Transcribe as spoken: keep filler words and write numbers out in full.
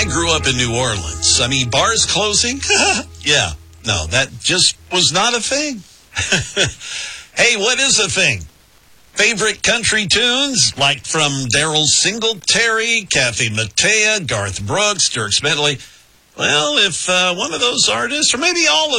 grew up in New Orleans. I mean, bars closing? Yeah, no, that just was not a thing. Hey, what is a thing? Favorite country tunes, like from Daryl Singletary, Kathy Mattea, Garth Brooks, Dierks Bentley. Well, if uh, one of those artists, or maybe all of